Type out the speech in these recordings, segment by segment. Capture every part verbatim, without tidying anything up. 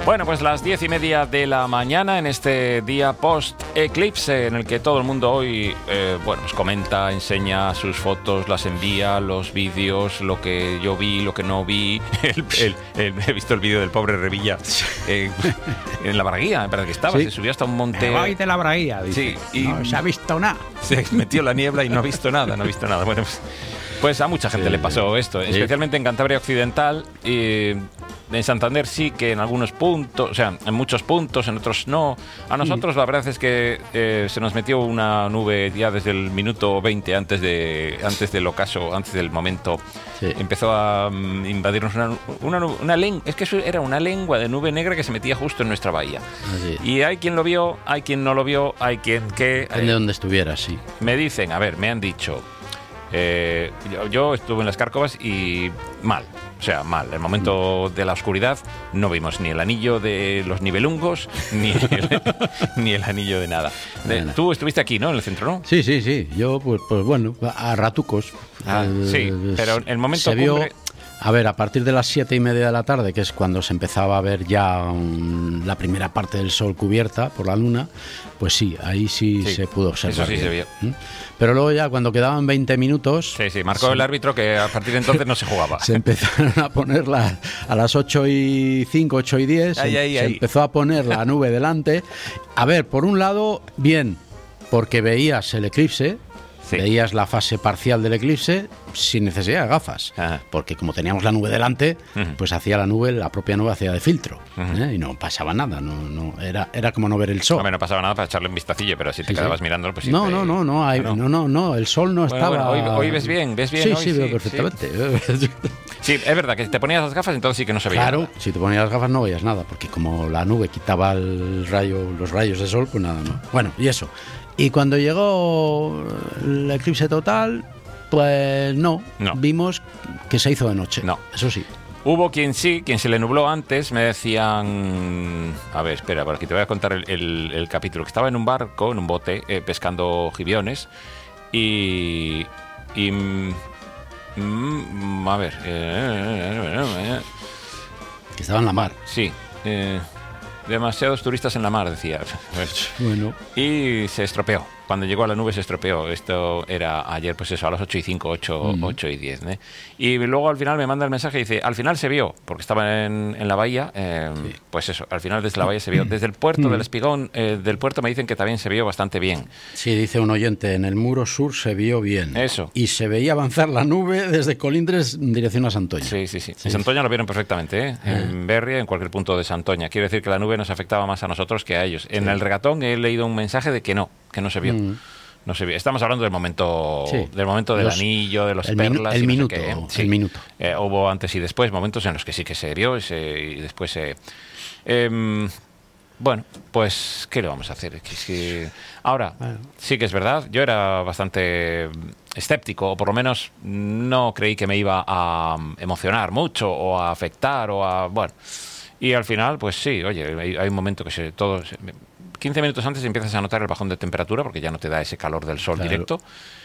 Bueno, pues las diez y media de la mañana en este día post-eclipse en el que todo el mundo hoy, eh, bueno, pues comenta, enseña sus fotos, las envía, los vídeos, lo que yo vi, lo que no vi. El, el, el, he visto el vídeo del pobre Revilla eh, en la Braguía, me parece que estaba, sí. Se subió hasta un monte. Me voy de la Braguía, dice. Sí, y no se ha visto nada. Se metió en la niebla y no ha visto nada, no ha visto nada. Bueno, pues, pues a mucha gente sí, le pasó esto, sí. Especialmente en Cantabria Occidental. Y en Santander sí que en algunos puntos, o sea, en muchos puntos, en otros no. A nosotros la verdad es que eh, se nos metió una nube ya desde el minuto veinte antes de antes del ocaso, antes del momento. Sí. Empezó a um, invadirnos una, una, una lengua, es que eso era una lengua de nube negra que se metía justo en nuestra bahía. Así. Y hay quien lo vio, hay quien no lo vio, hay quien que... Depende de donde estuviera, sí. Me dicen, a ver, me han dicho... Eh, yo, yo estuve en las Cárcovas y mal, o sea, mal. El momento de la oscuridad no vimos ni el anillo de los nivelungos, ni el, ni el anillo de nada. De, tú estuviste aquí, ¿no? En el centro, ¿no? Sí, sí, sí. Yo, pues, pues bueno, a ratucos. Ah, eh, sí, pero el momento se vio, cumbre... A ver, a partir de las siete y media de la tarde, que es cuando se empezaba a ver ya um, la primera parte del sol cubierta por la luna, pues sí, ahí sí, sí se pudo observar. Eso sí se vio. Pero luego ya cuando quedaban veinte minutos... Sí, sí, marcó se, el árbitro que a partir de entonces no se jugaba. Se empezaron a poner la, a las ocho y cinco, ocho y diez, ahí, se, ahí, se ahí. empezó a poner la nube delante. A ver, por un lado, bien, porque veías el eclipse. Sí. Veías la fase parcial del eclipse sin necesidad de gafas. Ajá. Porque como teníamos la nube delante, uh-huh. pues hacía la nube, la propia nube hacía de filtro. Uh-huh. ¿eh? Y no pasaba nada, no, no, era, era como no ver el sol. Hombre, no pasaba nada para echarle un vistacillo, pero si te sí, quedabas sí. mirándolo, pues no, siempre... no, no, no, hay, no, no, no, no, el sol no bueno, estaba... Bueno, hoy, hoy ves bien, ves bien. Sí, hoy, sí, veo sí, perfectamente. Sí. Sí, es verdad que si te ponías las gafas, entonces sí que no se veía Claro, nada. Si te ponías las gafas no veías nada, porque como la nube quitaba el rayo, los rayos de sol, pues nada, no. Bueno, y eso. Y cuando llegó el eclipse total, pues no, no, vimos que se hizo de noche. No. Eso sí. Hubo quien sí, quien se le nubló antes, me decían... A ver, espera, por aquí te voy a contar el, el, el capítulo. Que estaba en un barco, en un bote, eh, pescando jibiones y... y mm, a ver... Eh, que estaba en la mar. Sí. Eh, demasiados turistas en la mar, decía. Bueno. Y se estropeó. Cuando llegó a la nube se estropeó. Esto era ayer, pues eso, a las ocho y cinco, ocho, mm. ocho y diez. ¿eh? Y luego al final me manda el mensaje y dice, al final se vio, porque estaba en, en la bahía, eh, sí. pues eso, al final desde la bahía se vio. Desde el puerto mm. del Espigón, eh, del puerto me dicen que también se vio bastante bien. Sí, dice un oyente, en el muro sur se vio bien. Eso. Y se veía avanzar la nube desde Colindres en dirección a Santoña. Sí, sí, sí. sí. En Santoña lo vieron perfectamente, ¿eh? eh. En Berria, en cualquier punto de Santoña. Quiere decir que la nube nos afectaba más a nosotros que a ellos. En sí. el regatón he leído un mensaje de que no, que no se vio. Mm. No sé, estamos hablando del momento sí. del momento del los, anillo, de los el perlas. Minu, el, y minuto, no sé qué. Sí. el minuto. Eh, hubo antes y después momentos en los que sí que se vio y, se, y después se... Eh, bueno, pues, ¿qué le vamos a hacer? Es que, ahora, bueno. sí que es verdad, yo era bastante escéptico, o por lo menos no creí que me iba a emocionar mucho, o a afectar, o a... Bueno, y al final, pues sí, oye, hay, hay un momento que se... todo se, quince minutos antes empiezas a notar el bajón de temperatura porque ya no te da ese calor del sol claro. directo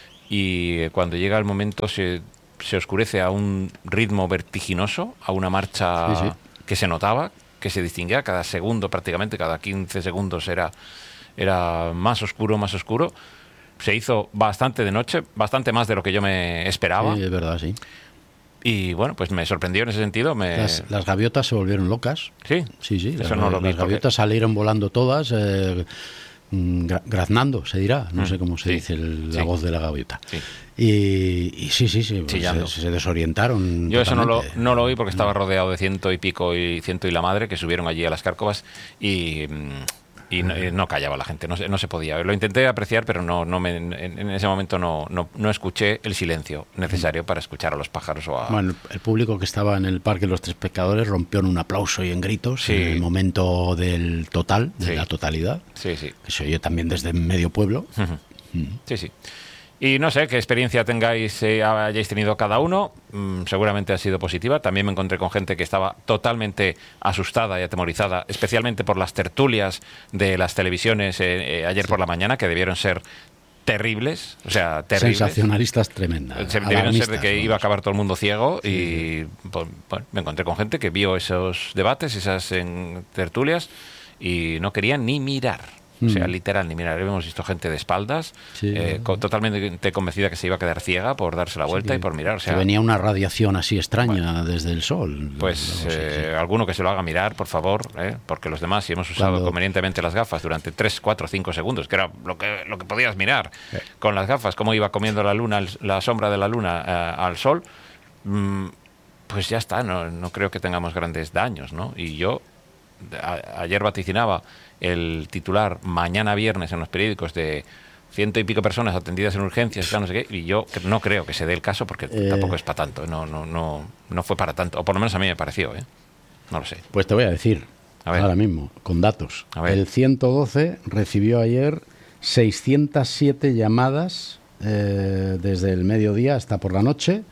y cuando llega el momento se, se oscurece a un ritmo vertiginoso, a una marcha sí, sí. que se notaba, que se distinguía cada segundo prácticamente, cada quince segundos era, era más oscuro, más oscuro. Se hizo bastante de noche, bastante más de lo que yo me esperaba. Sí, es verdad, sí. Y bueno, pues me sorprendió en ese sentido. Me... Las, las gaviotas se volvieron locas. Sí, sí, sí. Eso las, no lo vi, las gaviotas porque... salieron volando todas, eh, gra graznando, se dirá. No mm, sé cómo se sí, dice el, la sí. voz de la gaviota. Sí. Y, y sí, sí, sí. Pues se, se desorientaron. Yo totalmente. eso no lo, no lo oí porque estaba rodeado de ciento y pico y ciento y la madre que subieron allí a las Cárcovas y. Y no, no callaba la gente, no se, no se podía. Lo intenté apreciar, pero no, no me, en, en ese momento no, no, no escuché el silencio necesario para escuchar a los pájaros. O a... Bueno, el público que estaba en el Parque Los Tres Pescadores rompió en un aplauso y en gritos sí. en el momento del total, de sí. la totalidad. Sí, sí. Que se oyó también desde medio pueblo. Uh-huh. uh-huh. Sí, sí. Y no sé qué experiencia tengáis, eh, hayáis tenido cada uno, mm, seguramente ha sido positiva. También me encontré con gente que estaba totalmente asustada y atemorizada, especialmente por las tertulias de las televisiones eh, eh, ayer sí. por la mañana, que debieron ser terribles, o sea, terribles. Sensacionalistas tremendas. Se debieron ser de que iba a acabar todo el mundo ciego, sí, y pues, bueno, me encontré con gente que vio esos debates, esas en, tertulias, y no querían ni mirar. O sea, literal, ni mirar. Hemos visto gente de espaldas, sí, eh, co totalmente convencida que se iba a quedar ciega por darse la vuelta, sí, y por mirar. O sea, que venía una radiación así extraña, bueno, desde el sol. Pues no sé, eh, sí. alguno que se lo haga mirar, por favor, eh, porque los demás, si hemos usado Cuando... convenientemente las gafas durante tres, cuatro, cinco segundos, que era lo que, lo que podías mirar sí. con las gafas, cómo iba comiendo la luna, la sombra de la luna eh, al sol, mmm, pues ya está, no, no creo que tengamos grandes daños, ¿no? Y yo a, ayer vaticinaba el titular mañana viernes en los periódicos de ciento y pico personas atendidas en urgencias, no sé qué, y yo no creo que se dé el caso porque eh, tampoco es para tanto, no, no, no, no fue para tanto, o por lo menos a mí me pareció, ¿eh? No lo sé. Pues te voy a decir, a ver, ahora mismo, con datos. A ver. El ciento doce recibió ayer seiscientas siete llamadas eh, desde el mediodía hasta por la noche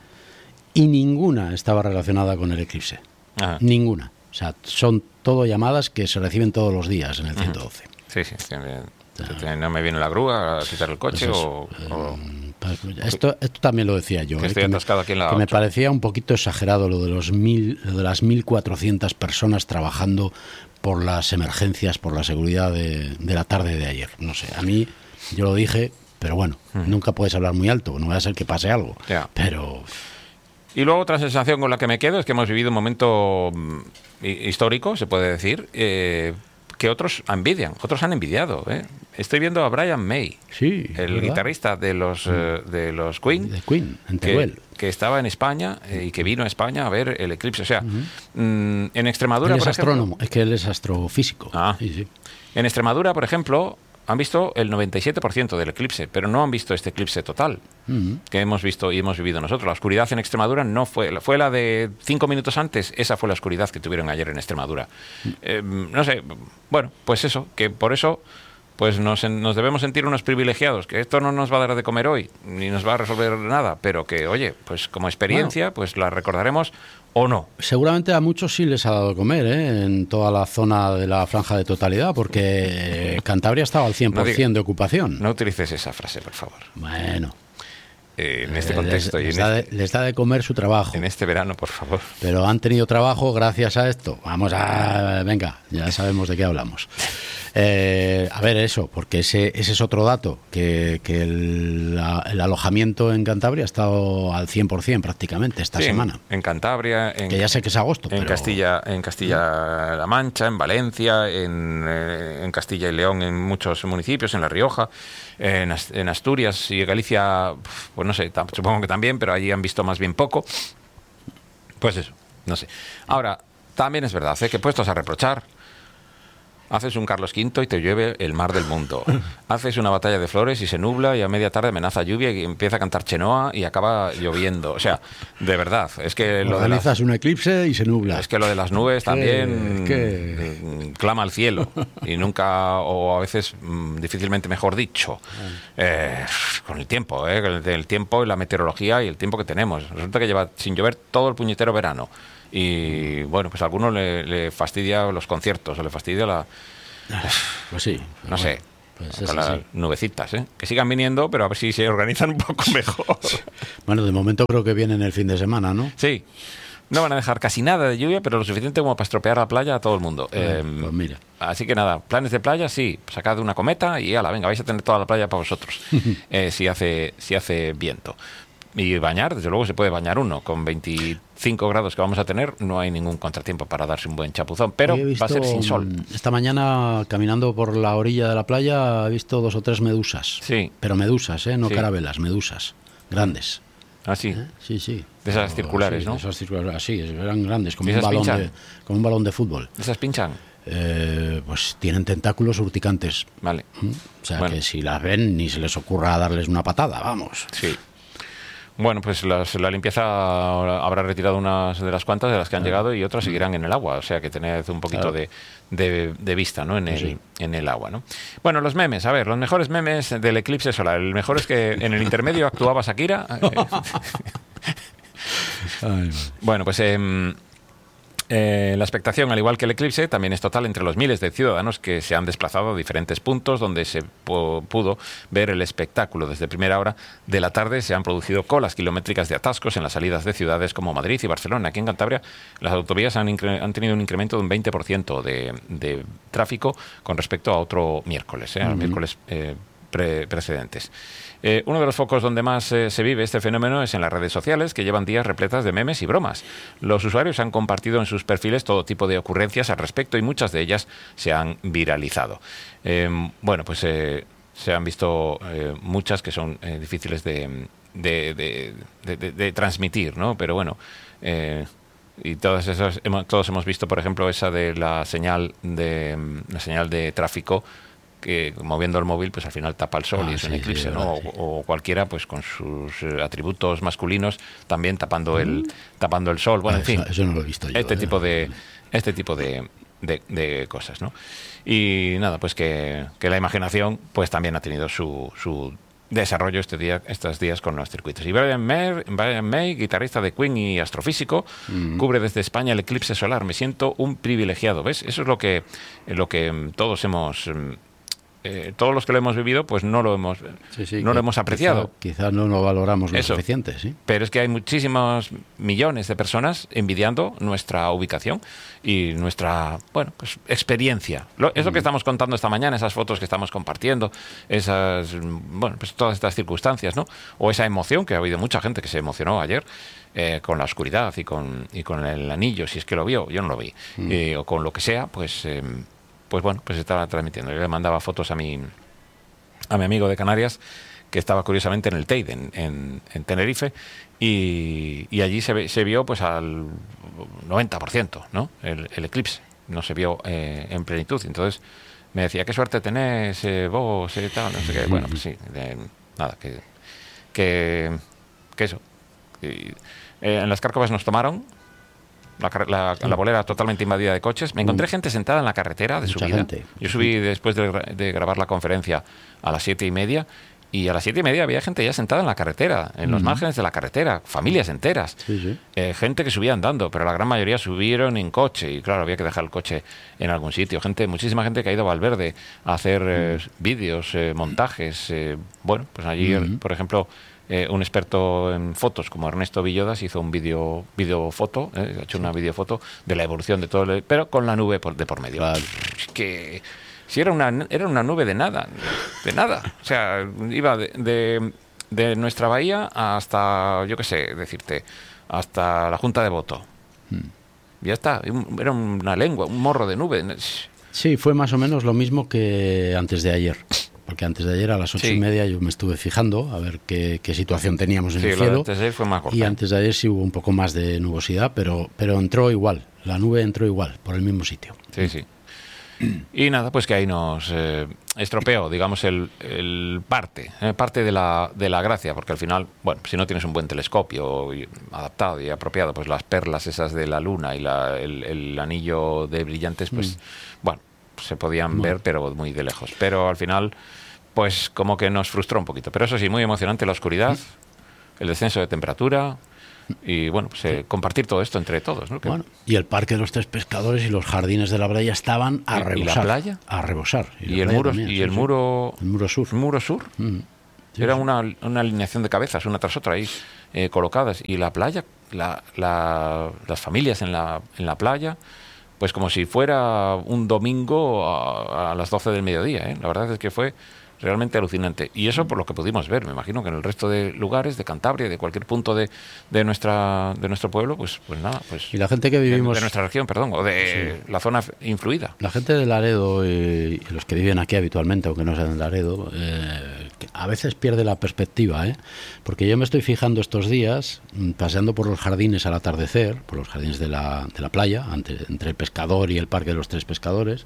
y ninguna estaba relacionada con el eclipse. Ajá. Ninguna. O sea, son todo llamadas que se reciben todos los días en el ciento doce. Sí, sí. sí. No me viene la grúa a quitar el coche, pues eso, o, o... Esto, esto también lo decía yo, que, eh, estoy que, me, aquí en la que me parecía un poquito exagerado lo de los mil, lo de las mil cuatrocientas personas trabajando por las emergencias, por la seguridad de, de la tarde de ayer. No sé, a mí yo lo dije, pero bueno, hmm. nunca puedes hablar muy alto, no va a ser que pase algo. Ya. Pero y luego otra sensación con la que me quedo es que hemos vivido un momento histórico, se puede decir, eh, que otros envidian, otros han envidiado. ¿eh? Estoy viendo a Brian May, sí, el ¿verdad? guitarrista de los eh, de los Queen, de Queen en que, que estaba en España eh, y que vino a España a ver el eclipse. O sea, uh-huh. mmm, en Extremadura, él es por astrónomo, ejemplo, es que él es astrofísico. Ah, sí, sí. En Extremadura, por ejemplo, han visto el noventa y siete por ciento del eclipse, pero no han visto este eclipse total uh-huh. que hemos visto y hemos vivido nosotros. La oscuridad en Extremadura no fue, fue la de cinco minutos antes, esa fue la oscuridad que tuvieron ayer en Extremadura. Uh-huh. Eh, no sé, bueno, pues eso, que por eso pues nos, nos debemos sentir unos privilegiados, que esto no nos va a dar de comer hoy, ni nos va a resolver nada, pero que, oye, pues como experiencia, bueno, pues la recordaremos o no. Seguramente a muchos sí les ha dado de comer, ¿eh? En toda la zona de la franja de totalidad, porque Cantabria estaba al cien por ciento no diga, de ocupación. No utilices esa frase, por favor. Bueno. Eh, en este contexto. Les, y les, en da este, de, les da de comer su trabajo. En este verano, por favor. Pero han tenido trabajo gracias a esto. Vamos a... Venga, ya sabemos de qué hablamos. Eh, a ver, eso, porque ese, ese es otro dato, que, que el, la, el alojamiento en Cantabria ha estado al cien por ciento prácticamente esta sí, semana. En, en Cantabria, en, que ya sé que es agosto. En pero... Castilla, en Castilla-La Mancha, en Valencia, en, eh, en Castilla y León, en muchos municipios, en La Rioja, en, en Asturias y Galicia, pues no sé, supongo que también, pero allí han visto más bien poco. Pues eso, no sé. Ahora, también es verdad, ¿eh? que puestos a reprochar, haces un Carlos quinto y te llueve el mar del mundo. Haces una batalla de flores y se nubla y a media tarde amenaza lluvia y empieza a cantar Chenoa y acaba lloviendo. O sea, de verdad, es que lo de las, un eclipse y se nubla. Es que lo de las nubes también que... clama al cielo y nunca, o a veces difícilmente mejor dicho, eh, con el tiempo, eh, el, el tiempo y la meteorología y el tiempo que tenemos. Resulta que lleva sin llover todo el puñetero verano. Y bueno, pues a alguno le, le fastidia los conciertos o le fastidia la... Pues sí. No bueno, sé, pues con las nubecitas, ¿eh? Que sigan viniendo, pero a ver si se organizan un poco mejor. Bueno, de momento creo que vienen el fin de semana, ¿no? Sí. No van a dejar casi nada de lluvia, pero lo suficiente como para estropear la playa a todo el mundo. Eh, pues mira. Así que nada, planes de playa, sí, sacad una cometa y ala, venga, vais a tener toda la playa para vosotros, eh, si hace si hace viento. Y bañar, desde luego se puede bañar uno. Con veinticinco grados que vamos a tener, no hay ningún contratiempo para darse un buen chapuzón, pero visto, va a ser sin sol. Esta mañana, caminando por la orilla de la playa, he visto dos o tres medusas. Sí. Pero medusas, ¿eh? No sí. carabelas, medusas. Grandes. Ah, sí. ¿Eh? Sí, sí. De esas circulares, sí, ¿no? De esas circulares, sí, eran grandes, como un, balón de, como un balón de fútbol. ¿De esas pinchan? Eh, pues tienen tentáculos urticantes. Vale. ¿Mm? O sea, bueno, que si las ven, ni se les ocurra darles una patada, vamos. Sí. Bueno, pues las, la limpieza habrá retirado unas de las cuantas de las que han llegado y otras seguirán en el agua, o sea que tened un poquito claro. de, de, de vista, ¿no? En el, sí. en el agua, ¿no? Bueno, los memes, a ver, los mejores memes del eclipse solar. El mejor es que en el intermedio actuaba Shakira. Ay, bueno, pues eh, Eh, la expectación, al igual que el eclipse, también es total entre los miles de ciudadanos que se han desplazado a diferentes puntos donde se pudo ver el espectáculo. Desde primera hora de la tarde se han producido colas kilométricas de atascos en las salidas de ciudades como Madrid y Barcelona. Aquí en Cantabria las autovías han, han tenido un incremento de un veinte por ciento de, de tráfico con respecto a otro miércoles, ¿eh? a los uh-huh. miércoles eh, pre precedentes. Eh, uno de los focos donde más eh, se vive este fenómeno es en las redes sociales, que llevan días repletas de memes y bromas. Los usuarios han compartido en sus perfiles todo tipo de ocurrencias al respecto y muchas de ellas se han viralizado. Eh, bueno, pues eh, se han visto eh, muchas que son eh, difíciles de, de, de, de, de, de transmitir, ¿no? Pero bueno... Eh, y todas esas hemos, todos hemos visto, por ejemplo, esa de la señal de la señal de tráfico, que moviendo el móvil pues al final tapa el sol ah, y es sí, un eclipse, sí, ¿no? Sí. O, o cualquiera pues con sus atributos masculinos también tapando mm. el tapando el sol. Bueno, ah, en fin, eso, eso no lo he visto yo, este eh. tipo de este tipo de, de, de cosas, ¿no? Y nada, pues que, que la imaginación pues también ha tenido su, su desarrollo este día, estos días con los circuitos. Y Brian May, Brian May, guitarrista de Queen y astrofísico, mm. cubre desde España el eclipse solar. Me siento un privilegiado, ¿ves? Eso es lo que lo que todos hemos Eh, todos los que lo hemos vivido pues no lo hemos sí, sí, no lo hemos apreciado, quizá, quizá no lo valoramos lo Eso. suficiente, ¿sí? Pero es que hay muchísimos millones de personas envidiando nuestra ubicación y nuestra, bueno, pues experiencia. Lo, es lo que estamos contando esta mañana, esas fotos que estamos compartiendo, esas, bueno, pues todas estas circunstancias, ¿no? O esa emoción, que ha habido mucha gente que se emocionó ayer eh, con la oscuridad y con, y con el anillo, si es que lo vio, yo no lo vi, mm. eh, o con lo que sea, pues eh, pues bueno, pues estaba transmitiendo. Yo le mandaba fotos a mi a mi amigo de Canarias, que estaba curiosamente en el Teide, en, en, en Tenerife, y, y allí se, se vio pues al noventa por ciento, ¿no? El, el eclipse, no se vio eh, en plenitud. Entonces me decía, qué suerte tenés eh, vos, eh, tal, no sé qué. Bueno, pues sí, de, nada, que, que, que eso. Y, eh, en las Cárcovas nos tomaron La, la, la bolera totalmente invadida de coches. Me encontré gente sentada en la carretera de Mucha subida. gente. Yo subí después de, de grabar la conferencia a las siete y media, y a las siete y media había gente ya sentada en la carretera, en uh-huh. los márgenes de la carretera, familias enteras, sí, sí. Eh, gente que subía andando, pero la gran mayoría subieron en coche, y claro, había que dejar el coche en algún sitio. Gente, muchísima gente que ha ido a Valverde a hacer eh, uh-huh. vídeos, eh, montajes. Eh, bueno, pues allí, uh-huh. por ejemplo, Eh, un experto en fotos como Ernesto Villodas hizo un vídeo video foto, eh, ha hecho una videofoto de la evolución de todo, el, pero con la nube por, de por medio. Vale. Que si era una era una nube de nada, de nada. O sea, iba de, de, de nuestra bahía hasta, yo qué sé, decirte, hasta la Junta de Voto. Hmm. Ya está, era una lengua, un morro de nube. Sí, fue más o menos lo mismo que antes de ayer. Porque antes de ayer a las ocho sí. y media yo me estuve fijando a ver qué, qué situación teníamos en sí, el cielo. Antes de ayer fue más corta. Y antes de ayer sí hubo un poco más de nubosidad, pero, pero entró igual, la nube entró igual, por el mismo sitio. Sí, sí. Y nada, pues que ahí nos eh, estropeó, digamos, el, el parte, eh, parte de la, de la gracia, porque al final, bueno, si no tienes un buen telescopio y adaptado y apropiado, pues las perlas esas de la luna y la, el, el anillo de brillantes, pues, mm. bueno, se podían bueno. ver, pero muy de lejos. Pero al final, pues como que nos frustró un poquito. Pero eso sí, muy emocionante la oscuridad, el descenso de temperatura y, bueno, pues eh, compartir todo esto entre todos, ¿no? Que... Bueno, y el Parque de los Tres Pescadores y los jardines de la playa estaban a rebosar. ¿Y la playa? A rebosar. Y, y el muro también, y sí, el sí. muro... El muro sur. ¿El muro sur? Mm. Sí, Era sí. Una, una alineación de cabezas, una tras otra, ahí eh, colocadas. Y la playa, la, la, las familias en la, en la playa... Pues como si fuera un domingo a, a las doce del mediodía, ¿eh? La verdad es que fue realmente alucinante. Y eso por lo que pudimos ver. Me imagino que en el resto de lugares, de Cantabria, de cualquier punto de, de nuestra de nuestro pueblo, pues pues nada. Pues y la gente que vivimos... De, de nuestra región, perdón, o de sí. la zona influida. La gente de Laredo y, y los que viven aquí habitualmente, aunque no sean de Laredo, eh, a veces pierde la perspectiva, ¿eh? Porque yo me estoy fijando estos días, paseando por los jardines al atardecer, por los jardines de la, de la playa, entre, entre el Pescador y el Parque de los Tres Pescadores,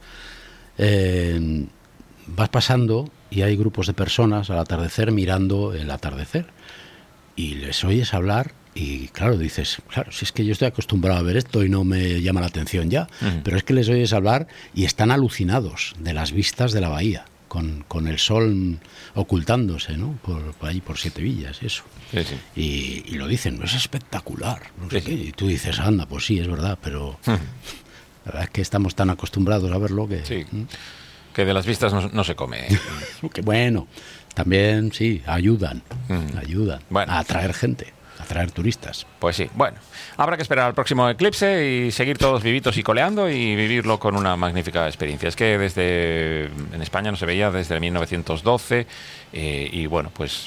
eh, vas pasando y hay grupos de personas al atardecer mirando el atardecer y les oyes hablar y claro, dices, claro, si es que yo estoy acostumbrado a ver esto y no me llama la atención ya, uh-huh. pero es que les oyes hablar y están alucinados de las vistas de la bahía. con, con el sol ocultándose, ¿no? Por, por ahí, por Siete Villas y eso. Sí, sí. Y, y lo dicen, no es espectacular. No sé Sí, qué. sí. Y tú dices, anda, pues sí, es verdad, pero la verdad es que estamos tan acostumbrados a verlo que... Sí. ¿Mm? Que de las vistas no, no se come. Que bueno, también sí, ayudan, Mm. ayudan Bueno. a atraer gente, a atraer turistas. Pues sí, bueno, habrá que esperar al próximo eclipse y seguir todos vivitos y coleando y vivirlo con una magnífica experiencia. Es que desde en España no se veía desde mil novecientos doce eh, y bueno, pues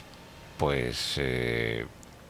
pues eh,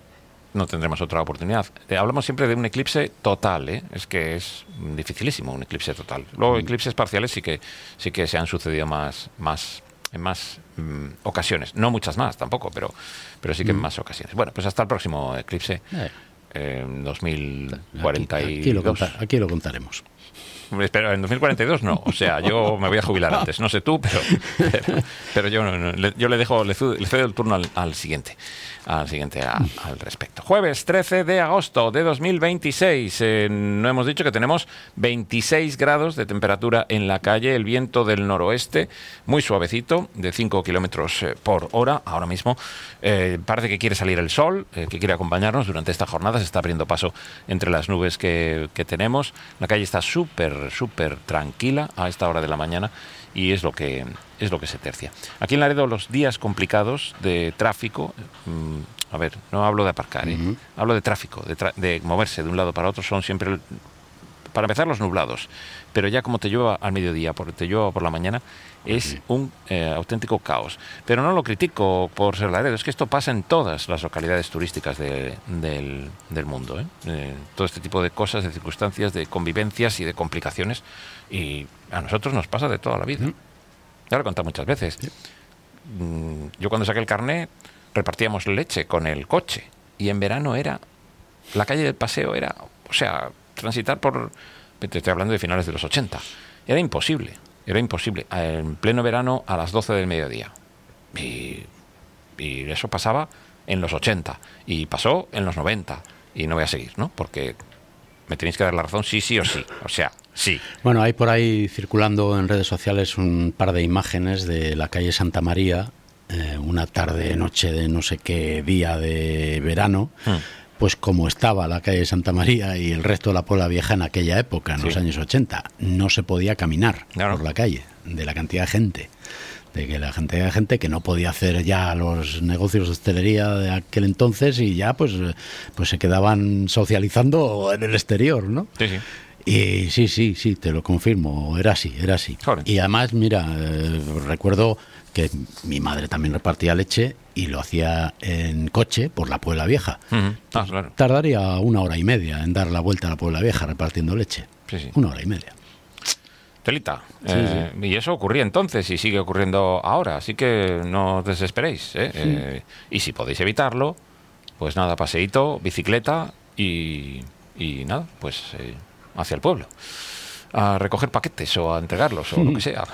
no tendremos otra oportunidad. Eh, hablamos siempre de un eclipse total, ¿eh? Es que es dificilísimo un eclipse total. Luego eclipses parciales sí que sí que se han sucedido más más en más mm, ocasiones, no muchas más tampoco, pero pero sí que en más ocasiones. Bueno, pues hasta el próximo eclipse. Eh. En dos mil cuarenta y dos. Aquí, aquí, lo conta, aquí lo contaremos. Pero en dos mil cuarenta y dos no, o sea, yo me voy a jubilar antes, no sé tú, pero pero, pero yo, no, no, le, yo le dejo, le cedo, le cedo el turno al, al siguiente, al siguiente a, al respecto. Jueves trece de agosto de dos mil veintiséis, eh, no hemos dicho que tenemos veintiséis grados de temperatura en la calle, el viento del noroeste, muy suavecito, de cinco kilómetros por hora, ahora mismo, eh, parece que quiere salir el sol, eh, que quiere acompañarnos durante esta jornada, se está abriendo paso entre las nubes que, que tenemos, la calle está súper súper tranquila a esta hora de la mañana y es lo que es lo que se tercia. Aquí en Laredo los días complicados de tráfico, mmm, a ver, no hablo de aparcar, ¿eh? Uh-huh. Hablo de tráfico, de, tra- de moverse de un lado para otro, son siempre, para empezar, los nublados, pero ya como te llueva al mediodía, porque te llueva por la mañana, es un eh, auténtico caos. Pero no lo critico por ser Laredo, es que esto pasa en todas las localidades turísticas de, del, del mundo, ¿eh? Eh, todo este tipo de cosas, de circunstancias, de convivencias y de complicaciones, y a nosotros nos pasa de toda la vida. Ya lo he contado muchas veces. Mm, yo cuando saqué el carné repartíamos leche con el coche, y en verano era, la calle del Paseo era, o sea, transitar por, te estoy hablando de finales de los ochenta, era imposible. Era imposible, en pleno verano a las doce del mediodía. Y, y eso pasaba en los ochenta. Y pasó en los noventa. Y no voy a seguir, ¿no? Porque me tenéis que dar la razón sí, sí o sí. O sea, sí. Bueno, hay por ahí circulando en redes sociales un par de imágenes de la calle Santa María, eh, una tarde, noche de no sé qué día de verano. Hmm. Pues como estaba la calle Santa María y el resto de la Puebla Vieja en aquella época, en sí. los años ochenta, no se podía caminar claro. por la calle, de la cantidad de gente, de que la cantidad de gente que no podía hacer ya los negocios de hostelería de aquel entonces y ya pues, pues se quedaban socializando en el exterior, ¿no? Sí, sí. Y sí, sí, sí, te lo confirmo, era así, era así. Joder. Y además, mira, eh, recuerdo que mi madre también repartía leche y lo hacía en coche por la Puebla Vieja. Uh-huh. Ah, claro. Tardaría una hora y media en dar la vuelta a la Puebla Vieja repartiendo leche. Sí, sí. Una hora y media. Telita. Sí, eh, sí. Y eso ocurría entonces y sigue ocurriendo ahora, así que no os desesperéis. ¿eh? Sí. Eh, y si podéis evitarlo, pues nada, paseíto, bicicleta y, y nada, pues eh, hacia el pueblo. A recoger paquetes o a entregarlos o lo que sea.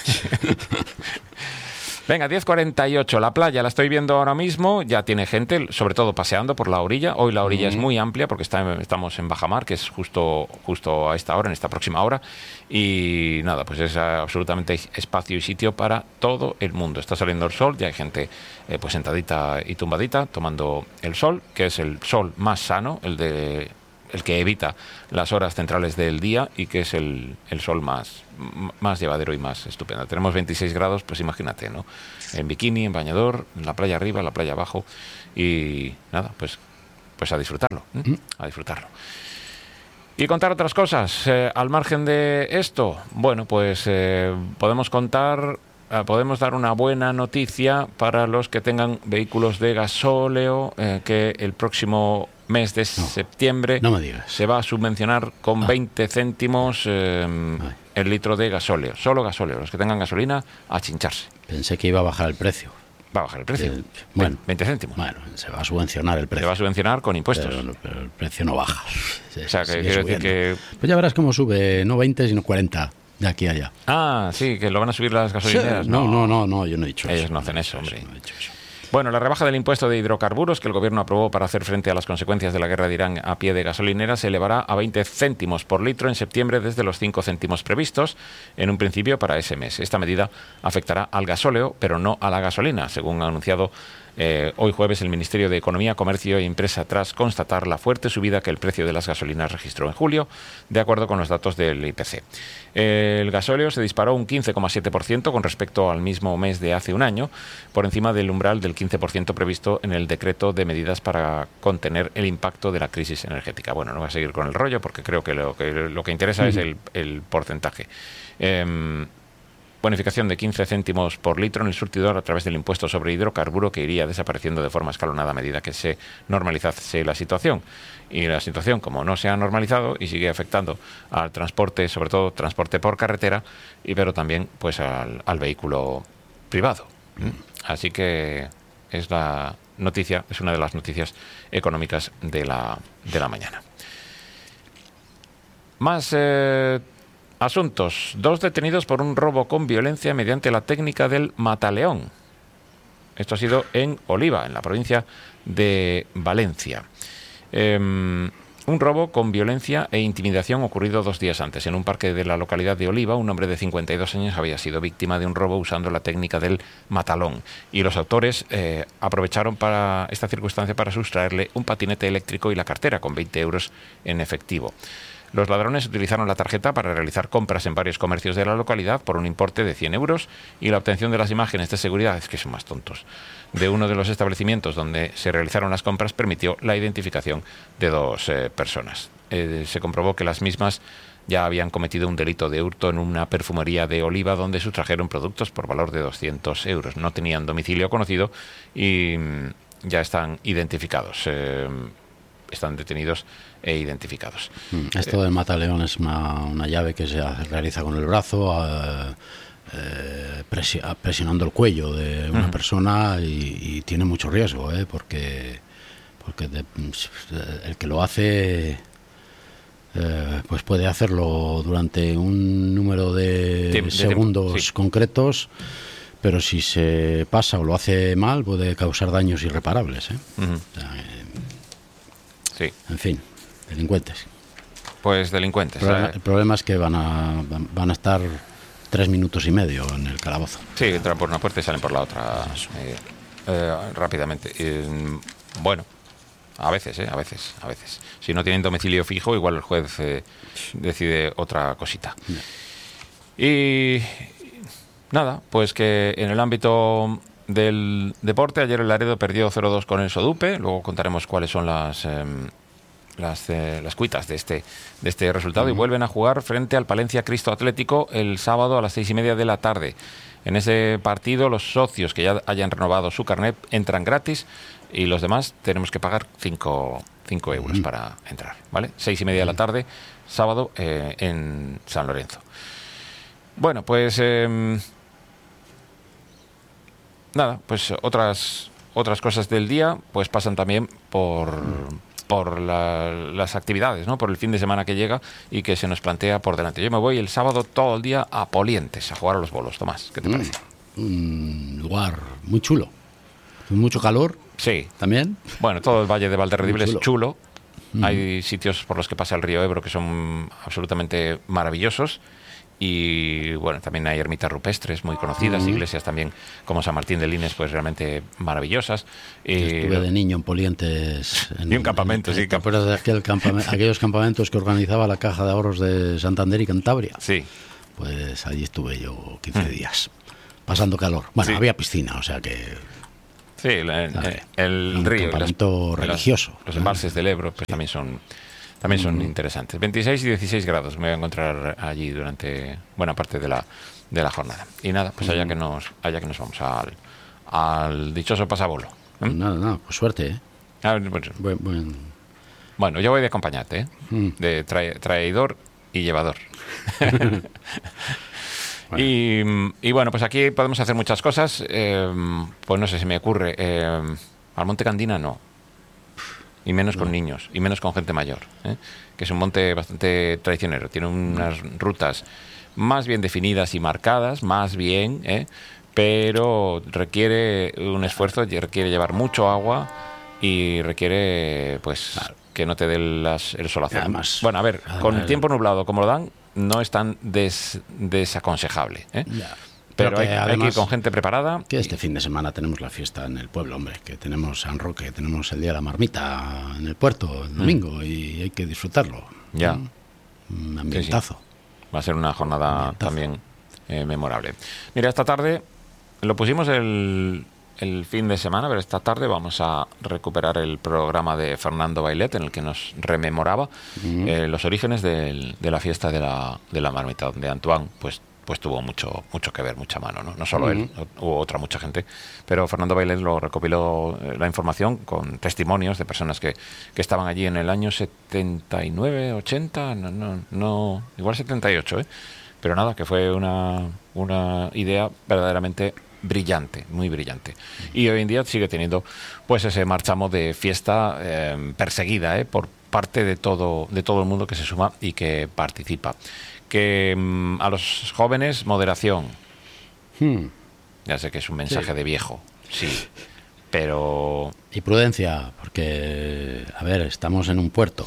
Venga, diez cuarenta y ocho, la playa la estoy viendo ahora mismo, ya tiene gente, sobre todo paseando por la orilla. Hoy la orilla mm. es muy amplia porque está, estamos en bajamar, que es justo, justo a esta hora, en esta próxima hora. Y nada, pues es absolutamente espacio y sitio para todo el mundo. Está saliendo el sol, ya hay gente eh, pues sentadita y tumbadita tomando el sol, que es el sol más sano, el de... el que evita las horas centrales del día y que es el, el sol más, más llevadero y más estupendo. Tenemos veintiséis grados, pues imagínate, ¿no? En bikini, en bañador, en la playa arriba, en la playa abajo y nada, pues, pues a disfrutarlo, ¿eh? a disfrutarlo. Y contar otras cosas, eh, al margen de esto, bueno, pues eh, podemos contar... podemos dar una buena noticia para los que tengan vehículos de gasóleo, eh, que el próximo mes de no, septiembre no me digas. se va a subvencionar con ah. veinte céntimos eh, el litro de gasóleo. Solo gasóleo, los que tengan gasolina, a chincharse. Pensé que iba a bajar el precio. Va a bajar el precio. El, bueno, veinte céntimos. Bueno, se va a subvencionar el precio. Se va a subvencionar con impuestos. Pero, pero el precio no baja. Se, o sea, que quiero decir que... Pues ya verás cómo sube, no veinte, sino cuarenta. De aquí a allá. Ah, sí, que lo van a subir las gasolineras. Sí, no, no, no, no, yo no he dicho Ellos eso. no hacen eso, hombre. No he dicho eso. Bueno, la rebaja del impuesto de hidrocarburos que el Gobierno aprobó para hacer frente a las consecuencias de la guerra de Irán a pie de gasolinera se elevará a veinte céntimos por litro en septiembre desde los cinco céntimos previstos en un principio para ese mes. Esta medida afectará al gasóleo, pero no a la gasolina, según ha anunciado Eh, hoy jueves el Ministerio de Economía, Comercio e Empresa, tras constatar la fuerte subida que el precio de las gasolinas registró en julio, de acuerdo con los datos del I P C. El gasóleo se disparó un quince coma siete por ciento con respecto al mismo mes de hace un año, por encima del umbral del quince por ciento previsto en el decreto de medidas para contener el impacto de la crisis energética. Bueno, no voy a seguir con el rollo porque creo que lo que, lo que interesa uh-huh. es el, el porcentaje. Eh, Bonificación de quince céntimos por litro en el surtidor a través del impuesto sobre hidrocarburo que iría desapareciendo de forma escalonada a medida que se normalizase la situación. Y la situación, como no se ha normalizado y sigue afectando al transporte, sobre todo transporte por carretera, y pero también pues al, al vehículo privado. Así que es la noticia, es una de las noticias económicas de la, de la mañana. Más eh, asuntos. Dos detenidos por un robo con violencia mediante la técnica del mataleón. Esto ha sido en Oliva, en la provincia de Valencia. Eh, un robo con violencia e intimidación ocurrido dos días antes. En un parque de la localidad de Oliva, un hombre de cincuenta y dos años había sido víctima de un robo usando la técnica del matalón. Y los autores eh, aprovecharon para esta circunstancia para sustraerle un patinete eléctrico y la cartera con veinte euros en efectivo. Los ladrones utilizaron la tarjeta para realizar compras en varios comercios de la localidad por un importe de cien euros y la obtención de las imágenes de seguridad, es que son más tontos, de uno de los establecimientos donde se realizaron las compras permitió la identificación de dos eh, personas. Eh, se comprobó que las mismas ya habían cometido un delito de hurto en una perfumería de Oliva donde sustrajeron productos por valor de doscientos euros. No tenían domicilio conocido y mm, ya están identificados. Eh, están detenidos e identificados. Esto del mataleón es una, una llave que se realiza con el brazo, eh, eh, presionando el cuello de una uh-huh. persona y, y tiene mucho riesgo, eh, porque, porque de, el que lo hace eh, pues puede hacerlo durante un número de, de, de segundos de, sí. concretos, pero si se pasa o lo hace mal puede causar daños irreparables. ¿eh? Uh-huh. O sea, eh, sí. En fin. Delincuentes. Pues delincuentes. El problema, el problema es que van a van a estar tres minutos y medio en el calabozo. Sí, entran por una puerta y salen por la otra eh, eh, rápidamente. Eh, bueno, a veces, eh, a veces, a veces. Si no tienen domicilio fijo, igual el juez eh, decide otra cosita. No. Y nada, pues que en el ámbito del deporte, ayer el Laredo perdió cero dos con el Sodupe. Luego contaremos cuáles son las eh, Las, eh, las cuitas de este de este resultado. Uh-huh. Y vuelven a jugar frente al Palencia Cristo Atlético el sábado a las seis y media de la tarde. En ese partido los socios que ya hayan renovado su carnet entran gratis y los demás tenemos que pagar cinco euros uh-huh. para entrar, ¿vale? Seis y media uh-huh. de la tarde, sábado, eh, en San Lorenzo. Bueno, pues eh, nada, pues otras otras cosas del día pues pasan también por uh-huh. por la, las actividades, ¿no? Por el fin de semana que llega y que se nos plantea por delante. Yo me voy el sábado todo el día a Polientes a jugar a los bolos. Tomás, ¿qué te mm, parece? Un lugar muy chulo. Mucho calor. Sí. También. Bueno, todo el Valle de Valderredible es chulo. Mm. Hay sitios por los que pasa el río Ebro que son absolutamente maravillosos. Y bueno, también hay ermitas rupestres muy conocidas, uh-huh. iglesias también como San Martín de Lines, pues realmente maravillosas. Yo estuve de niño en Polientes. En, y un campamento, en, sí. ¿Te acuerdas de aquel campamento, aquellos campamentos que organizaba la Caja de Ahorros de Santander y Cantabria? Sí. Pues allí estuve yo quince días, pasando calor. Bueno, sí. Había piscina, o sea que... Sí, el, el, el un río. Campamento las, religioso. Los, los embalses del Ebro pues sí. también son... También son mm. interesantes. veintiséis y dieciséis grados me voy a encontrar allí durante buena parte de la de la jornada. Y nada, pues allá mm. que nos allá que nos vamos al, al dichoso pasabolo. ¿Eh? Nada, nada, pues suerte, ¿eh? Ah, pues, buen, buen... Bueno, yo voy de acompañante, ¿eh? Mm. De trae, traidor y llevador. Bueno. Y, y bueno, pues aquí podemos hacer muchas cosas. Eh, pues no sé, se me ocurre. Eh, al Monte Candina no. Y menos con niños, y menos con gente mayor, ¿eh? Que es un monte bastante traicionero. Tiene unas rutas más bien definidas y marcadas, más bien, ¿eh? pero requiere un esfuerzo, requiere llevar mucho agua y requiere, pues, claro, que no te dé las, el solazo. Además, bueno, a ver, además, con el tiempo nublado como lo dan, no es tan des, desaconsejable, ¿eh? Ya. Pero hay, además, hay que ir con gente preparada. Que este fin de semana tenemos la fiesta en el pueblo, hombre, que tenemos San Roque, tenemos el Día de la Marmita en el puerto el domingo mm. y hay que disfrutarlo. Ya. Un ambientazo. Sí, sí. Va a ser una jornada ambientazo. también eh, memorable. Mira, esta tarde lo pusimos el, el fin de semana, pero esta tarde vamos a recuperar el programa de Fernando Bailet en el que nos rememoraba mm. eh, los orígenes del, de la fiesta de la, de la Marmita, donde Antoine, pues pues tuvo mucho mucho que ver, mucha mano, ¿no? No solo uh-huh. él, hubo otra mucha gente, pero Fernando Bailet lo recopiló eh, la información con testimonios de personas que, que estaban allí en el año setenta y nueve, ochenta, no, no, no igual setenta y ocho, ¿eh? Pero nada, que fue una, una idea verdaderamente brillante, muy brillante. Y hoy en día sigue teniendo pues ese marchamo de fiesta eh, perseguida, ¿eh? por parte de todo, de todo el mundo que se suma y que participa. Que mmm, a los jóvenes, moderación. Hmm. Ya sé que es un mensaje sí. de viejo, sí, pero... Y prudencia, porque, a ver, estamos en un puerto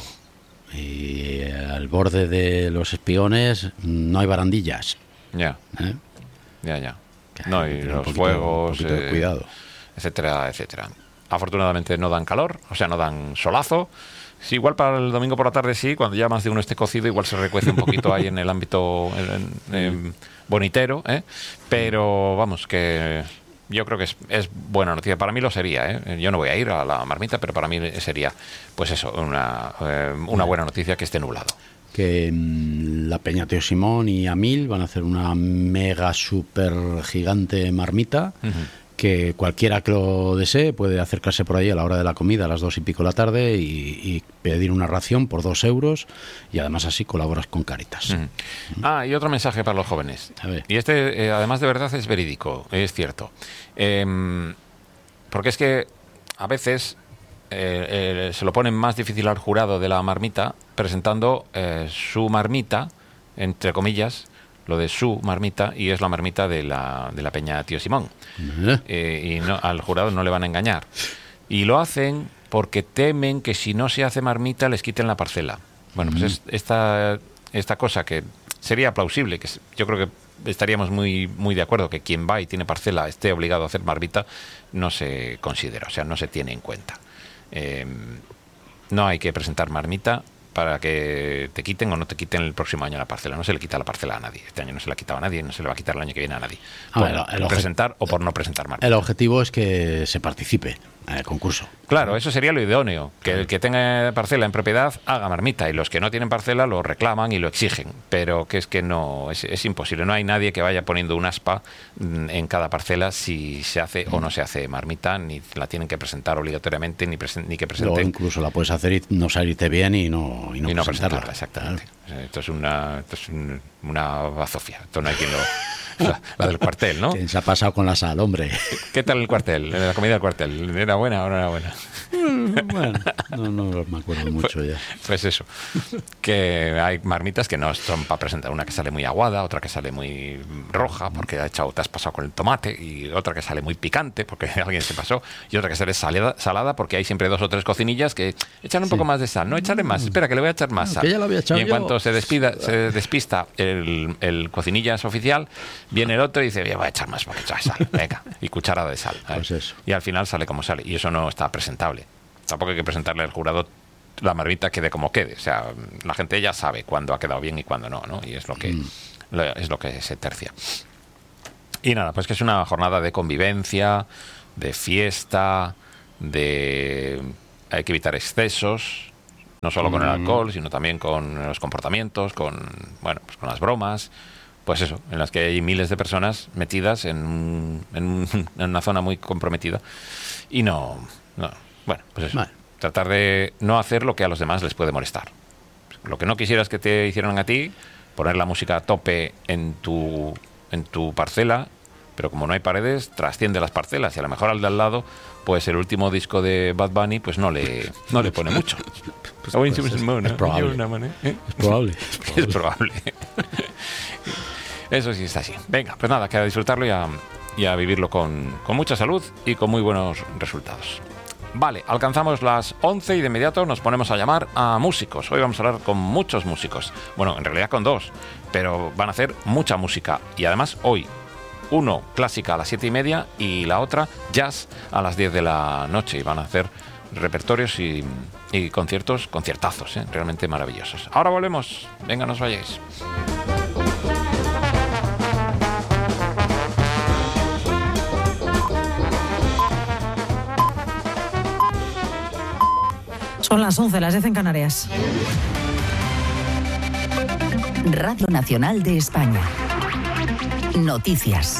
y al borde de los espiones no hay barandillas. Ya, ¿Eh? ya, ya. No, y los poquito, fuegos, eh, cuidado, etcétera, etcétera. Afortunadamente no dan calor, o sea, no dan solazo. Sí, igual para el domingo por la tarde sí, cuando ya más de uno esté cocido, igual se recuece un poquito ahí en el ámbito en, en, en bonitero, ¿eh? Pero vamos, que yo creo que es, es buena noticia. Para mí lo sería, ¿eh? Yo no voy a ir a la Marmita, pero para mí sería, pues eso, una, eh, una buena noticia que esté nublado. Que mmm, la Peña Tío Simón y Amil van a hacer una mega super gigante marmita. Uh-huh. Que cualquiera que lo desee puede acercarse por ahí a la hora de la comida, a las dos y pico de la tarde, y, y pedir una ración por dos euros, y además así colaboras con Cáritas. Uh-huh. Ah, y otro mensaje para los jóvenes. A ver. Y este, eh, además de verdad, es verídico, es cierto. Eh, porque es que a veces eh, eh, se lo ponen más difícil al jurado de la marmita presentando eh, su marmita, entre comillas, lo de su marmita, y es la marmita de la, de la Peña Tío Simón. Uh-huh. Eh, y no, al jurado no le van a engañar. Y lo hacen porque temen que si no se hace marmita les quiten la parcela. Bueno, uh-huh. pues es, esta, esta cosa que sería plausible, que yo creo que estaríamos muy, muy de acuerdo, que quien va y tiene parcela esté obligado a hacer marmita, no se considera, o sea, no se tiene en cuenta. Eh, no hay que presentar marmita para que te quiten o no te quiten el próximo año la parcela. No se le quita la parcela a nadie. Este año no se la ha quitado a nadie, no se le va a quitar el año que viene a nadie. Ah, por bueno, el presentar obje- o por no presentar marmita. El objetivo es que se participe en el concurso. Claro, eso sería lo idóneo. Que el que tenga parcela en propiedad haga marmita, y los que no tienen parcela lo reclaman y lo exigen. Pero que es que no, es, es imposible. No hay nadie que vaya poniendo un aspa en cada parcela si se hace o no se hace marmita, ni la tienen que presentar obligatoriamente, ni, presen- ni que presenten. Luego incluso la puedes hacer y no salirte bien y no, y no, y no presentarla. presentarla, exactamente. Claro. Esto es una, esto es un, una bazofia. Esto no hay quien lo... La, la del cuartel, ¿no? ¿Qué se ha pasado con la sal, hombre? ¿Qué tal el cuartel? La comida del cuartel. ¿Era buena o no era buena? Bueno, no, no me acuerdo mucho pues, ya. Pues eso, que hay marmitas que no son para presentar. Una que sale muy aguada, otra que sale muy roja porque ha echado, te has pasado con el tomate, y otra que sale muy picante porque alguien se pasó, y otra que sale salada, salada porque hay siempre dos o tres cocinillas que echan un sí. poco más de sal. No, echarle más. Espera, que le voy a echar más no, sal. Que ya lo había echado y en yo. cuanto se, despida, se despista el, el cocinillas oficial, viene el otro y dice, voy a echar más porque echa sal. Venga, y cucharada de sal. Pues eso. Y al final sale como sale. Y eso no está presentable. Tampoco hay que presentarle al jurado la marmita quede como quede. O sea, la gente ya sabe cuándo ha quedado bien y cuándo no, ¿no? Y es lo que, mm. lo, es lo que se tercia. Y nada, pues que es una jornada de convivencia, de fiesta, de... Hay que evitar excesos, no solo con el alcohol, sino también con los comportamientos, con, bueno, pues con las bromas. Pues eso, en las que hay miles de personas metidas en, en, en una zona muy comprometida. Y no... no bueno, pues eso. Vale. Tratar de no hacer lo que a los demás les puede molestar. Lo que no quisieras que te hicieran a ti, poner la música a tope en tu, en tu parcela, pero como no hay paredes, trasciende las parcelas, y a lo mejor al de al lado, pues el último disco de Bad Bunny pues no le, no le pone mucho. Pues, pues es, es, probable. ¿Eh? es probable. Es probable. Eso sí está así. Venga, pues nada, que a disfrutarlo y a, y a vivirlo con, con mucha salud y con muy buenos resultados. Vale, alcanzamos las once y de inmediato nos ponemos a llamar a músicos. Hoy vamos a hablar con muchos músicos. Bueno, en realidad con dos, pero van a hacer mucha música. Y además hoy, uno clásica a las siete y media y la otra jazz a las diez de la noche. Y van a hacer repertorios y, y conciertos, conciertazos, ¿eh? Realmente maravillosos. Ahora volvemos. Venga, no os vayáis. Son las once, las diez en Canarias. Radio Nacional de España. Noticias.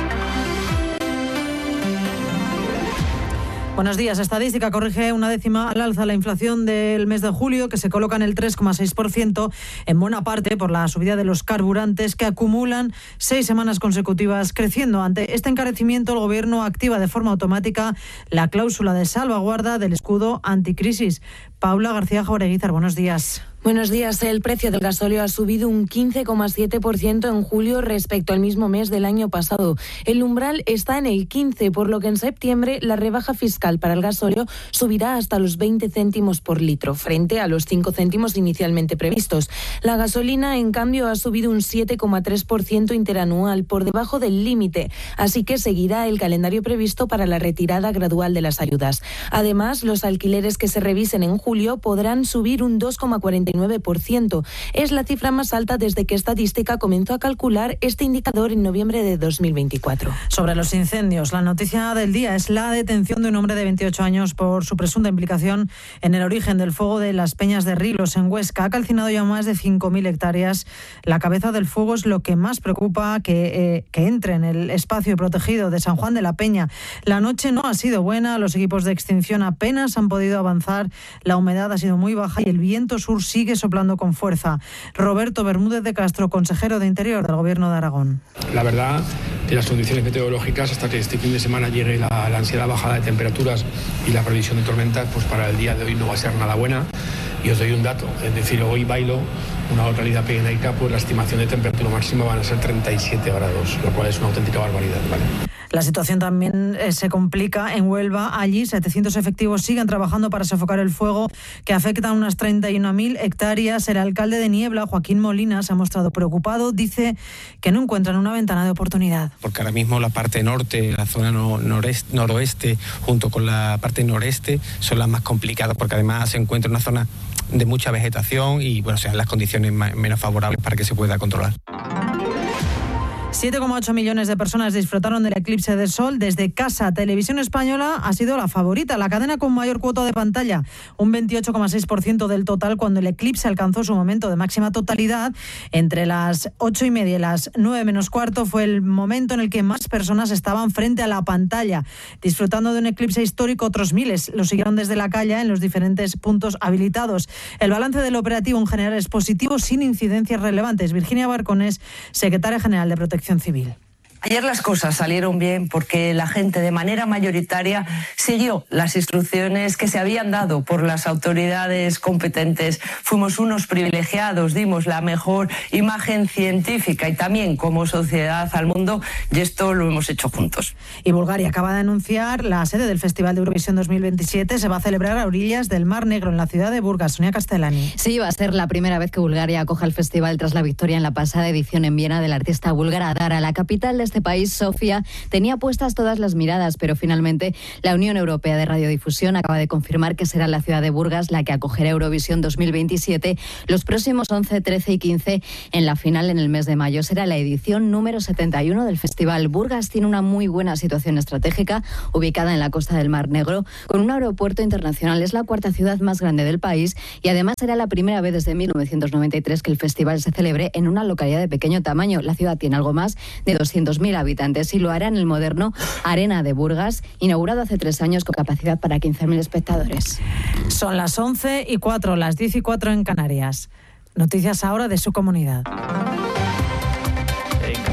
Buenos días. Estadística corrige una décima al alza la inflación del mes de julio, que se coloca en el tres coma seis por ciento, en buena parte por la subida de los carburantes, que acumulan seis semanas consecutivas creciendo. Ante este encarecimiento, el Gobierno activa de forma automática la cláusula de salvaguarda del escudo anticrisis. Paula García Jaureguizar, buenos días. Buenos días. El precio del gasóleo ha subido un quince coma siete por ciento en julio respecto al mismo mes del año pasado. El umbral está en el quince, por lo que en septiembre la rebaja fiscal para el gasóleo subirá hasta los veinte céntimos por litro, frente a los cinco céntimos inicialmente previstos. La gasolina, en cambio, ha subido un siete coma tres por ciento interanual, por debajo del límite, así que seguirá el calendario previsto para la retirada gradual de las ayudas. Además, los alquileres que se revisen en julio podrán subir un dos coma cuarenta y nueve por ciento. Es la cifra más alta desde que Estadística comenzó a calcular este indicador en noviembre de dos mil veinticuatro. Sobre los incendios, la noticia del día es la detención de un hombre de veintiocho años por su presunta implicación en el origen del fuego de las Peñas de Rilos, en Huesca. Ha calcinado ya más de cinco mil hectáreas. La cabeza del fuego es lo que más preocupa que, eh, que entre en el espacio protegido de San Juan de la Peña. La noche no ha sido buena, los equipos de extinción apenas han podido avanzar, la humedad ha sido muy baja y el viento sur sigue soplando con fuerza. Roberto Bermúdez de Castro, consejero de Interior del Gobierno de Aragón. La verdad, en las condiciones meteorológicas, hasta que este fin de semana llegue la, la ansiada bajada de temperaturas y la previsión de tormentas, pues para el día de hoy no va a ser nada buena. Y os doy un dato, es decir, hoy bailo una localidad pirenaica, pues la estimación de temperatura máxima van a ser treinta y siete grados, lo cual es una auténtica barbaridad, ¿vale? La situación también eh, se complica en Huelva. Allí setecientos efectivos siguen trabajando para sofocar el fuego que afecta a unas treinta y una mil hectáreas. El alcalde de Niebla, Joaquín Molina, se ha mostrado preocupado. Dice que no encuentran una ventana de oportunidad. Porque ahora mismo la parte norte, la zona no, noreste, noroeste, junto con la parte noreste, son las más complicadas, porque además se encuentra una zona de mucha vegetación y bueno, sean las condiciones más, menos favorables para que se pueda controlar. siete coma ocho millones de personas disfrutaron del eclipse de sol desde casa. Televisión Española ha sido la favorita, la cadena con mayor cuota de pantalla, un veintiocho coma seis por ciento del total, cuando el eclipse alcanzó su momento de máxima totalidad. Entre las ocho y media y las nueve menos cuarto fue el momento en el que más personas estaban frente a la pantalla, disfrutando de un eclipse histórico. Otros miles lo siguieron desde la calle en los diferentes puntos habilitados. El balance del operativo en general es positivo, sin incidencias relevantes. Virginia Barcones, secretaria general de Protección Civil. Ayer las cosas salieron bien porque la gente de manera mayoritaria siguió las instrucciones que se habían dado por las autoridades competentes. Fuimos unos privilegiados, dimos la mejor imagen científica y también como sociedad al mundo, y esto lo hemos hecho juntos. Y Bulgaria acaba de anunciar la sede del Festival de Eurovisión dos mil veintisiete. Se va a celebrar a orillas del Mar Negro, en la ciudad de Burgas. Sonia Castellani. Sí, va a ser la primera vez que Bulgaria acoja el festival tras la victoria en la pasada edición en Viena del artista búlgara Dara. La capital de este país, Sofía, tenía puestas todas las miradas, pero finalmente la Unión Europea de Radiodifusión acaba de confirmar que será la ciudad de Burgas la que acogerá Eurovisión dos mil veintisiete los próximos once, trece y quince en la final en el mes de mayo. Será la edición número setenta y uno del festival. Burgas tiene una muy buena situación estratégica, ubicada en la costa del Mar Negro, con un aeropuerto internacional. Es la cuarta ciudad más grande del país y además será la primera vez desde mil novecientos noventa y tres que el festival se celebre en una localidad de pequeño tamaño. La ciudad tiene algo más de doscientos mil habitantes y lo hará en el moderno Arena de Burgas, inaugurado hace tres años con capacidad para quince mil espectadores. Son las once y cuatro, las diez y cuatro en Canarias. Noticias ahora de su comunidad. En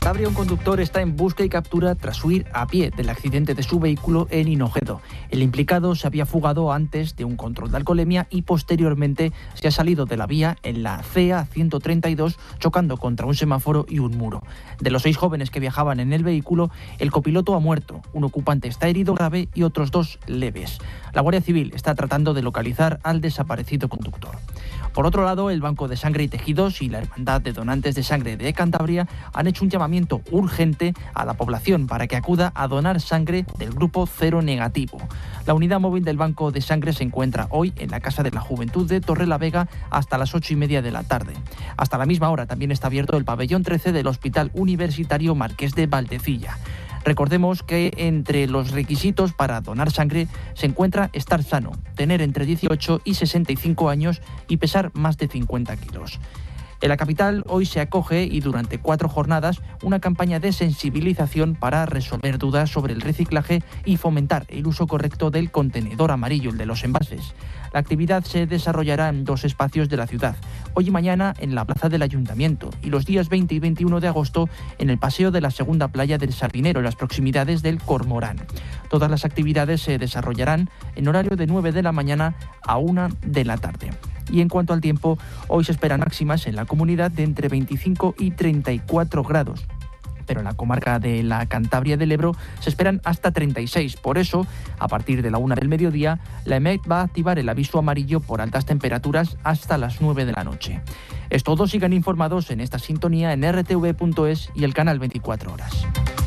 Cantabria, un conductor está en busca y captura tras huir a pie del accidente de su vehículo en Hinojedo. El implicado se había fugado antes de un control de alcoholemia y posteriormente se ha salido de la vía en la C A ciento treinta y dos, chocando contra un semáforo y un muro. De los seis jóvenes que viajaban en el vehículo, el copiloto ha muerto, un ocupante está herido grave y otros dos leves. La Guardia Civil está tratando de localizar al desaparecido conductor. Por otro lado, el Banco de Sangre y Tejidos y la Hermandad de Donantes de Sangre de Cantabria han hecho un llamamiento urgente a la población para que acuda a donar sangre del grupo cero negativo. La unidad móvil del Banco de Sangre se encuentra hoy en la Casa de la Juventud de Torrelavega hasta las ocho y media de la tarde. Hasta la misma hora también está abierto el pabellón trece del Hospital Universitario Marqués de Valdecilla. Recordemos que entre los requisitos para donar sangre se encuentra estar sano, tener entre dieciocho y sesenta y cinco años y pesar más de cincuenta kilos. En la capital hoy se acoge, y durante cuatro jornadas, una campaña de sensibilización para resolver dudas sobre el reciclaje y fomentar el uso correcto del contenedor amarillo, el de los envases. La actividad se desarrollará en dos espacios de la ciudad, hoy y mañana en la plaza del Ayuntamiento y los días veinte y veintiuno de agosto en el paseo de la segunda playa del Sardinero, en las proximidades del Cormorán. Todas las actividades se desarrollarán en horario de nueve de la mañana a una de la tarde. Y en cuanto al tiempo, hoy se esperan máximas en la comunidad de entre veinticinco y treinta y cuatro grados. Pero en la comarca de la Cantabria del Ebro se esperan hasta treinta y seis. Por eso, a partir de la una del mediodía, la E M E T va a activar el aviso amarillo por altas temperaturas hasta las nueve de la noche. Es todo, sigan informados en esta sintonía en R T V punto es y el canal veinticuatro horas.